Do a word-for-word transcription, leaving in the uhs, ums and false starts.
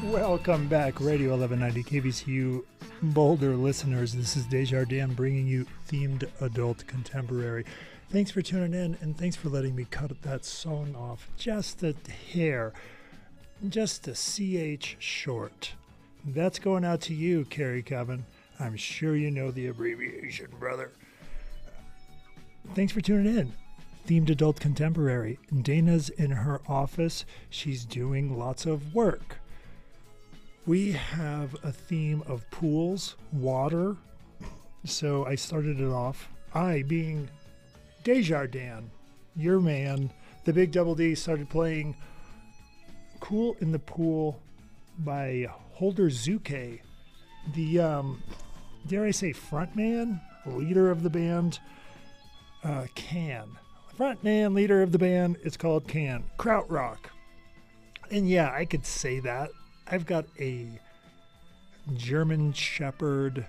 Welcome back, Radio eleven ninety K B C U Boulder listeners. This is Desjardins bringing you themed adult contemporary. Thanks for tuning in, and thanks for letting me cut that song off just a hair, just a C H short. That's going out to you, Carrie Kevin. I'm sure you know the abbreviation, brother. Thanks for tuning in. Themed adult contemporary. Dana's in her office. She's doing lots of work. We have a theme of pools, water. So I started it off. I, being Desjardins, your man, the Big Double D, started playing Cool in the Pool by Holder Zuke, the, um, dare I say, frontman, leader of the band, uh, Can. Frontman, leader of the band, it's called Can. Krautrock. And yeah, I could say that. I've got a German Shepherd